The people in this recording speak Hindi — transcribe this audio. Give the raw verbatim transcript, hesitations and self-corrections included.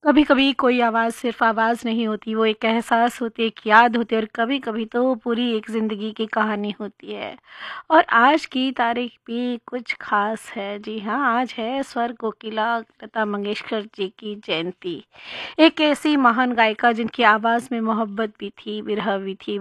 कभी कभी कोई आवाज़ सिर्फ आवाज़ नहीं होती, वो एक एहसास होती है, एक याद होती है, और कभी कभी तो पूरी एक ज़िंदगी की कहानी होती है। और आज की तारीख भी कुछ खास है। जी हाँ, आज है स्वर कोकिला लता मंगेशकर जी की जयंती। एक ऐसी महान गायिका जिनकी आवाज़ में मोहब्बत भी थी, विरह भी थी,